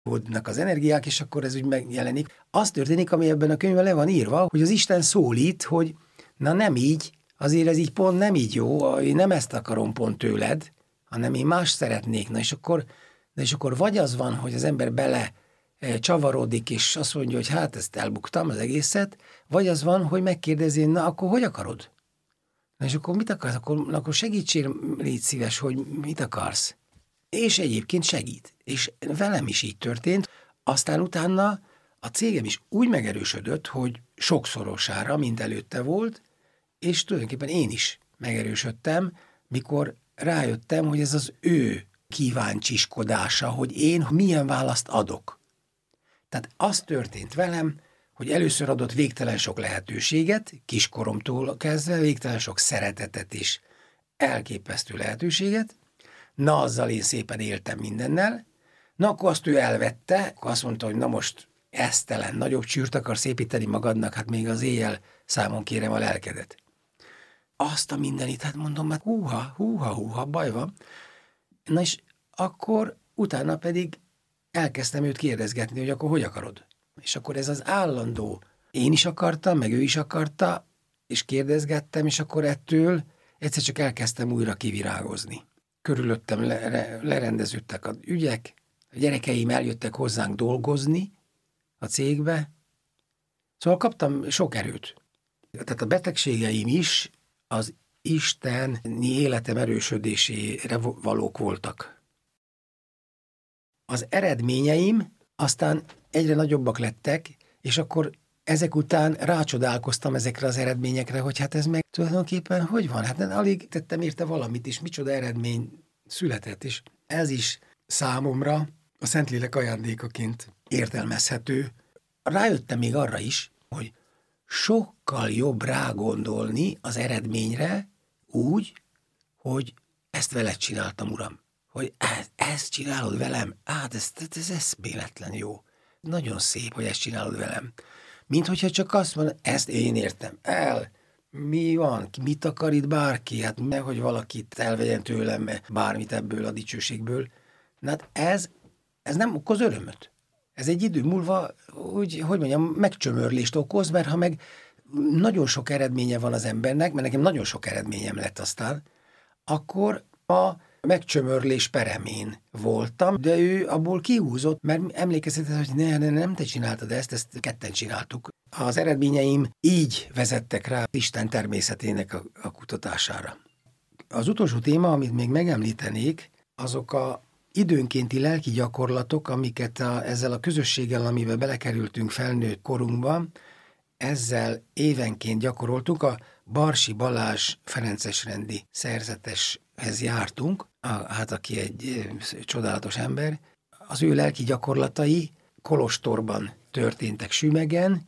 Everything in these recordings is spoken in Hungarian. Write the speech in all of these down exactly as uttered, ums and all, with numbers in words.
vodnak az energiák, és akkor ez úgy megjelenik. Az történik, ami ebben a könyvben le van írva, hogy az Isten szólít, hogy na nem így, azért ez így pont nem így jó, én nem ezt akarom pont tőled, hanem én más szeretnék. Na és akkor, na és akkor vagy az van, hogy az ember bele csavarodik, és azt mondja, hogy hát ezt elbuktam az egészet, vagy az van, hogy megkérdezi, na akkor hogy akarod? Na és akkor mit akarsz? Akkor, akkor segítsél, légy szíves, hogy mit akarsz. És egyébként segít. És velem is így történt. Aztán utána a cégem is úgy megerősödött, hogy sokszorosára, mint előtte volt, és tulajdonképpen én is megerősödtem, mikor rájöttem, hogy ez az ő kíváncsiskodása, hogy én milyen választ adok. Tehát az történt velem, hogy először adott végtelen sok lehetőséget, kiskoromtól kezdve, végtelen sok szeretetet és elképesztő lehetőséget. Na, azzal én szépen éltem mindennel. Na, akkor azt ő elvette, akkor azt mondta, hogy na most esztelen, nagyobb csűrt akarsz építeni magadnak, hát még az éjjel számon kérem a lelkedet. Azt a mindenit, hát mondom, hát húha, húha, húha, baj van. Na és akkor utána pedig elkezdtem őt kérdezgetni, hogy akkor hogy akarod? És akkor ez az állandó, én is akartam, meg ő is akarta, és kérdezgettem, és akkor ettől egyszer csak elkezdtem újra kivirágozni. Körülöttem le, lerendeződtek az ügyek, a gyerekeim eljöttek hozzánk dolgozni a cégbe, szóval kaptam sok erőt. Tehát a betegségeim is az isteni életem erősödésére valók voltak. Az eredményeim aztán egyre nagyobbak lettek, és akkor ezek után rácsodálkoztam ezekre az eredményekre, hogy hát ez meg tulajdonképpen hogy van? Hát alig tettem érte valamit, és micsoda eredmény született, és ez is számomra a Szentlélek ajándékaként értelmezhető. Rájöttem még arra is, hogy sokkal jobb rágondolni az eredményre úgy, hogy ezt veled csináltam, Uram. Hogy ezt, ezt csinálod velem? Hát ez, ez, ez eszméletlen jó. Nagyon szép, hogy ezt csinálod velem. Mint hogyha csak azt mondod, ezt én értem el. Mi van? Mit akar itt bárki? Hát nehogy valakit elvegyen tőlem bármit ebből a dicsőségből. Na hát ez, ez nem okoz örömöt. Ez egy idő múlva, úgy, hogy mondjam, megcsömörlést okoz, mert ha meg nagyon sok eredménye van az embernek, mert nekem nagyon sok eredményem lett aztán, akkor a megcsömörlés peremén voltam, de ő abból kihúzott, mert emlékeztetett, hogy ne, ne, nem te csináltad ezt, ezt ketten csináltuk. Az eredményeim így vezettek rá Isten természetének a, a kutatására. Az utolsó téma, amit még megemlítenék, azok a időnkénti lelki gyakorlatok, amiket a, ezzel a közösséggel, amiben belekerültünk felnőtt korunkban, ezzel évenként gyakoroltuk, a Barsi Balázs ferencesrendi szerzeteshez jártunk, a, hát aki egy e, csodálatos ember. Az ő lelki gyakorlatai kolostorban történtek Sümegen,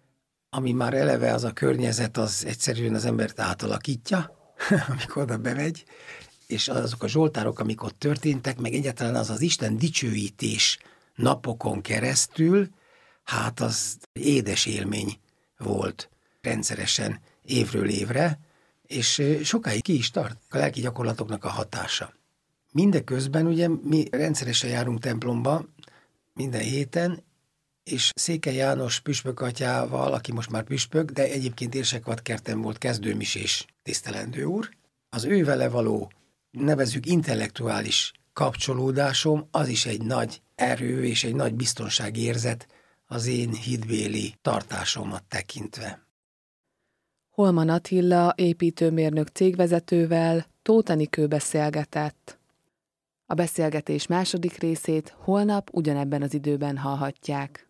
ami már eleve az a környezet, az egyszerűen az embert átalakítja, amikor oda bemegy, és azok a zsoltárok, amik ott történtek, meg egyáltalán az az Isten dicsőítés napokon keresztül, hát az édes élmény volt rendszeresen évről évre, és sokáig ki is tart a lelki gyakorlatoknak a hatása. Mindeközben ugye mi rendszeresen járunk templomba minden héten, és Székely János püspök atyával, aki most már püspök, de egyébként Érsekvadkerten volt kezdőmisés tisztelendő úr, az ő vele való, nevezzük intellektuális kapcsolódásom, az is egy nagy erő és egy nagy biztonságérzet az én hitbéli tartásomat tekintve. Holman Attila építőmérnök cégvezetővel Tóth Enikő beszélgetett. A beszélgetés második részét holnap ugyanebben az időben hallhatják.